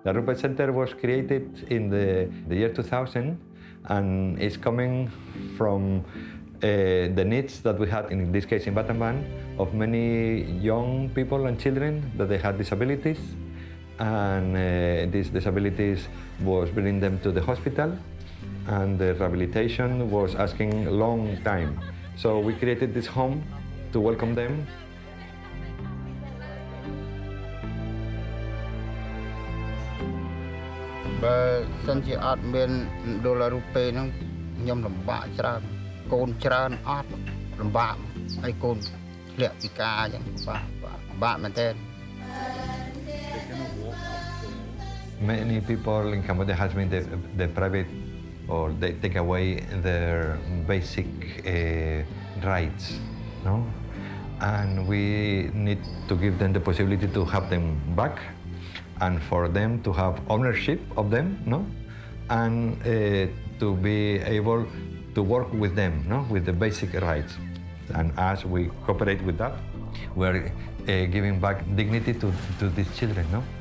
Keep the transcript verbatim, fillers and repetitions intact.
The Rupert Center was created in the, the year two thousand and is coming from uh, the needs that we had, in this case in Battambang, of many young people and children that they had disabilities, and uh, these disabilities was bringing them to the hospital, and the rehabilitation was asking a long time. So we created this home to welcome them. បើសិនជាអត់មានដុល្លាររូបេហ្នឹងខ្ញុំលំបាកច្រើនកូនច្រើនអត់លំបាកហើយកូនធ្លាក់ពិការអញ្ចឹងបាទបាទមែនទេ Many people in Cambodia has been the, the private, or they take away their basic uh, rights, no? And we need to give them the possibility to have them back, and for them to have ownership of them, no? And uh, to be able to work with them, no? With the basic rights. And as we cooperate with that, we're uh, giving back dignity to, to these children, no?